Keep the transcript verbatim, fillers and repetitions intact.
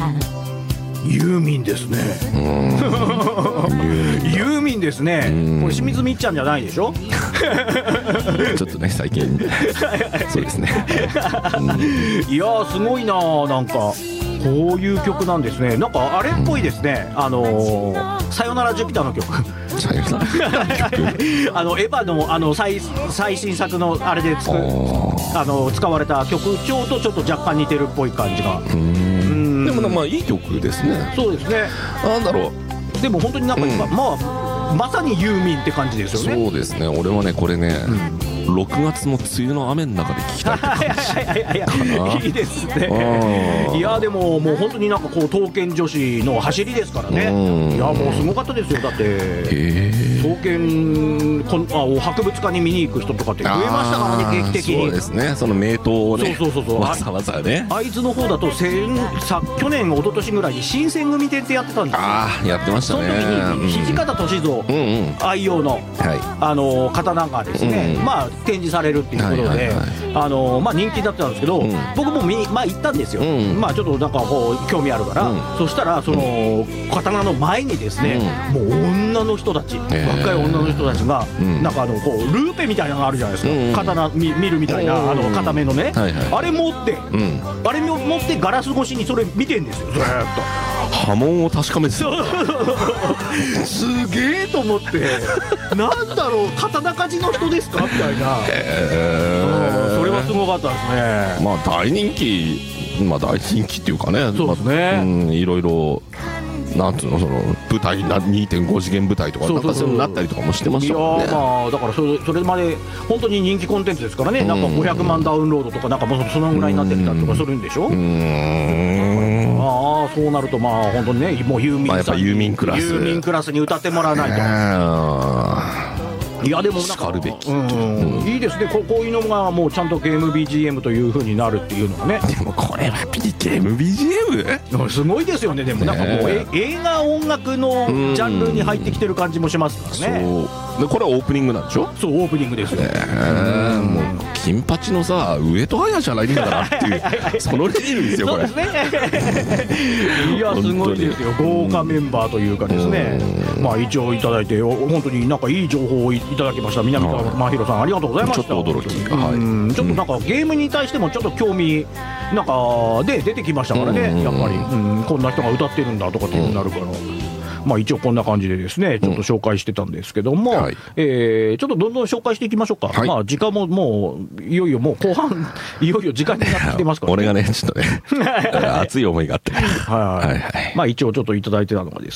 ユーミンですね。ユーミンですね。これ清水みっちゃんじゃないでしょ。 ちょっとね最近そうですね。 いやーすごいなー、なんかこういう曲なんですね。なんかあれっぽいですね。あのー、さよならジュピターの曲。 さよなら曲あのエヴァのあの 最, 最新作のあれでつくあの使われた曲調とちょっと若干似てるっぽい感じが。うーん、 でもまあいい曲ですね。 そうですね。 なんだろう、 でも本当になんか今、 うん、 まあまさにユーミンって感じですよね。 そうですね。俺はねこれね、うん、ろくがつの梅雨の雨の中で聴きたいって感じかな。 いいですね。いやでももう本当になんかこう刀剣女子の走りですからね。いやもうすごかったですよ。だって刀剣あ博物館に見に行く人とかって増えましたからね、劇的に。 そうですね。その名刀をね、 そうそうそうそう、 わざわざね。 会津の方だと先さ去年一昨年ぐらいに新選組店ってやってたんですよ。 ああやってましたね。 その時に土方歳三愛用の、あの刀がですね、まあ展示されるっていうことで、あのまあ人気だったんですけど、僕も見にまあ行ったんですよ。まあちょっとなんかこう興味あるから、そしたらその刀の前にですね、もう女の人たち、若い女の人たちがなんかあのこうルーペみたいなのがあるじゃないですか。刀見るみたいなあの固めのね、あれ持って、あれ持ってガラス越しにそれ見てんですよ。ずーっと。 波紋を確かめてた。 すげえと思って、なんだろう刀鍛冶の人ですかみたいな。それはすごかったですね。 まあ大人気、まあ大人気っていうかね。 そうですね。 まあ、うん、いろいろなんつうのその舞台な にてんご 次元舞台とかなんかそういうのなったりとかもしてましたもんね。 いやまあだからそれそれまで本当に人気コンテンツですからね。なんかごひゃくまんダウンロードとかなんかもうそのぐらいになってきたりとかするんでしょ。うーん、ああそうなるとまあ本当にねもうユーミンさん、まあ、やっぱユーミンクラスユーミンクラスに歌ってもらわないと。いやでもなんか叱るべき、 うんうん、いいですね。こう、こういうのがもうちゃんとゲーム ビージーエム という風になるっていうのがね。 でもこれはゲーム ビージーエム？ すごいですよね。でもなんかもう、ね、映画音楽のジャンルに入ってきてる感じもしますからね。 そうでこれはオープニングなんでしょ。 そうオープニングですよ、ね、 もう金八のさ上戸彩じゃないんだからっていうそのレベルですよこれ。 そうですね。いやすごいですよ。豪華メンバーというかですね、まあ一応いただいて本当になんかいい情報をいただきました。南川真宏さんありがとうございました。 ちょっと驚き、はい、 うんちょっとなんかゲームに対してもちょっと興味なんかで出てきましたからね。やっぱり、うん、こんな人が歌ってるんだとかっていうなるから、まあ一応こんな感じでですねちょっと紹介してたんですけども、うんはい、えー、ちょっとどんどん紹介していきましょうか、はい、まあ時間ももういよいよもう後半いよいよ時間になってきてますから、ね、 俺がねちょっとね熱い思いがあってはい、はいはい、 まあ一応ちょっといただいてたのがですね